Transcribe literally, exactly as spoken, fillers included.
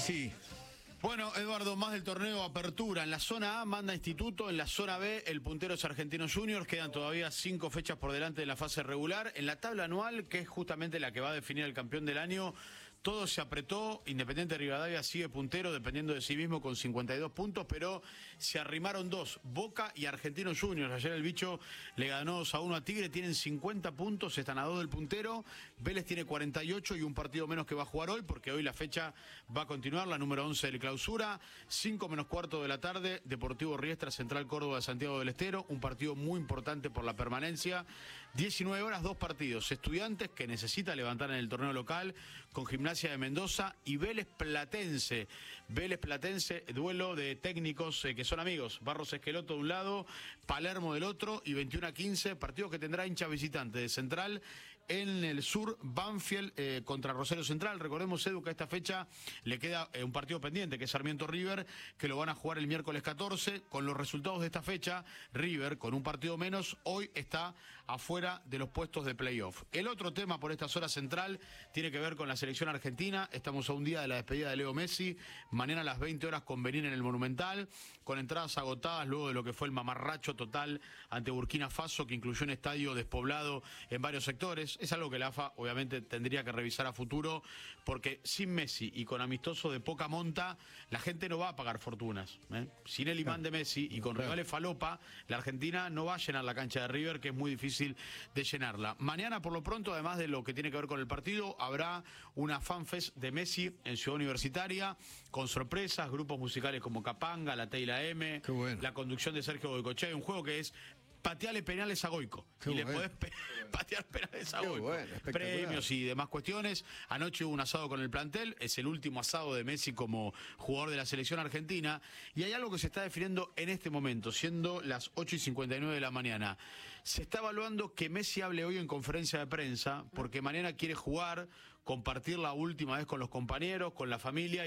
Sí. Bueno, Eduardo, más del torneo Apertura. En la zona A manda Instituto, en la zona B el puntero es Argentinos Juniors. Quedan todavía cinco fechas por delante de la fase regular. En la tabla anual, que es justamente la que va a definir el campeón del año, todo se apretó. Independiente Rivadavia sigue puntero, dependiendo de sí mismo, con cincuenta y dos puntos, pero se arrimaron dos, Boca y Argentinos Juniors. Ayer el bicho le ganó dos a uno a Tigre, tienen cincuenta puntos, están a dos del puntero. Vélez tiene cuarenta y ocho y un partido menos que va a jugar hoy, porque hoy la fecha va a continuar, la número once del clausura. cinco menos cuarto de la tarde, Deportivo Riestra, Central Córdoba de Santiago del Estero, un partido muy importante por la permanencia. diecinueve horas, dos partidos. Estudiantes, que necesita levantar en el torneo local, con Gimnasia de Mendoza, y Vélez Platense. Vélez Platense, duelo de técnicos eh, que son amigos. Barros Esqueloto de un lado, Palermo del otro, y veintiuno a quince, partido que tendrá hinchas visitantes de Central. En el sur, Banfield eh, contra Rosario Central. Recordemos, Edu, que a esta fecha le queda eh, un partido pendiente, que es Sarmiento River, que lo van a jugar el miércoles catorce. Con los resultados de esta fecha, River, con un partido menos, hoy está afuera de los puestos de playoff. El otro tema por estas horas central tiene que ver con la selección argentina. Estamos a un día de la despedida de Leo Messi. Mañana a las veinte horas convenir en el Monumental, con entradas agotadas luego de lo que fue el mamarracho total ante Burkina Faso, que incluyó un estadio despoblado en varios sectores. Es algo que la A F A obviamente tendría que revisar a futuro, porque sin Messi y con amistoso de poca monta, la gente no va a pagar fortunas, ¿eh? Sin el imán de Messi y con rivales falopa, la Argentina no va a llenar la cancha de River, que es muy difícil de llenarla. Mañana, por lo pronto, además de lo que tiene que ver con el partido, habrá una fanfest de Messi en Ciudad Universitaria, con sorpresas, grupos musicales como Capanga, La T y la M, bueno. La conducción de Sergio Goicoechea, un juego que es patearle penales a Goico. Qué y le bueno. podés pe patear penales a Qué Goico. bueno, Premios y demás cuestiones. Anoche hubo un asado con el plantel. Es el último asado de Messi como jugador de la selección argentina. Y hay algo que se está definiendo en este momento, siendo las ocho y cincuenta y nueve de la mañana. Se está evaluando que Messi hable hoy en conferencia de prensa, porque mañana quiere jugar, compartir la última vez con los compañeros, con la familia.